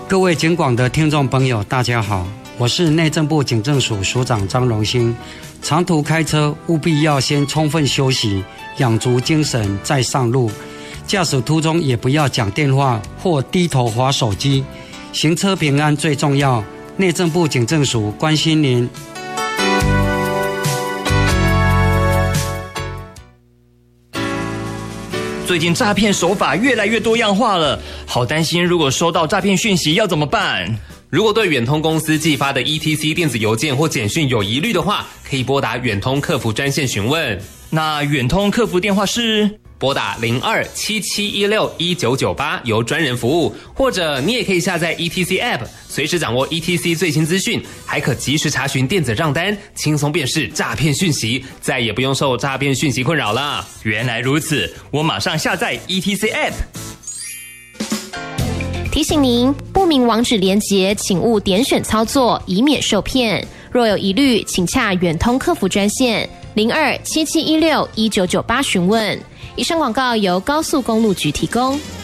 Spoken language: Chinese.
各位警广的听众朋友，大家好，我是内政部警政署署长张荣兴。长途开车务必要先充分休息，养足精神再上路。驾驶途中也不要讲电话或低头滑手机。行车平安最重要，内政部警政署关心您。 最近诈骗手法越来越多样化了，好担心如果收到诈骗讯息要怎么办？ 如果对远通公司寄发的 ETC 电子邮件或简讯有疑虑的话，可以拨打远通客服专线询问。 那远通客服电话是？ 拨打02-7716-1998由专人服务，或者你也可以下载 ETC App， 随时掌握 ETC 最新资讯，还可及时查询电子账单，轻松辨识诈骗讯息，再也不用受诈骗讯息困扰了。 原来如此，我马上下载 ETC App。 提醒您，不明网址连结请勿点选操作，以免受骗。若有疑虑，请洽远通客服专线02-7716-1998询问。以上广告由高速公路局提供。